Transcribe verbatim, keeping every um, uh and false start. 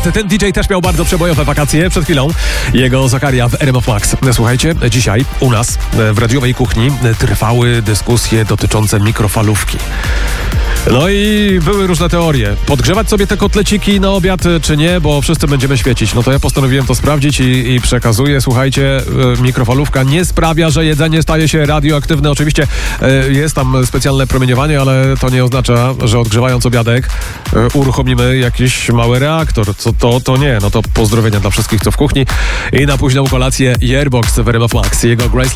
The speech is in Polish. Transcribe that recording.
jest. Ten D J też miał bardzo przebojowe wakacje przed chwilą. Jego Zakaria w R M F Max. Słuchajcie, dzisiaj u nas w radiowej kuchni trwały dyskusje dotyczące mikrofalówki. No i były różne teorie. Podgrzewać sobie te kotleciki na obiad, czy nie, bo wszyscy będziemy świecić. No to ja postanowiłem to sprawdzić i, i przekazuję. Słuchajcie, mikrofalówka nie sprawia, że jedzenie staje się radioaktywne. Oczywiście jest tam specjalne promieniowanie, ale to nie oznacza, że odgrzewając obiadek uruchomimy jakiś mały reaktor. Co to, to nie. No to pozdrowienia dla wszystkich, co w kuchni. I na późną kolację Yearbox w R M F Max. Jego Grace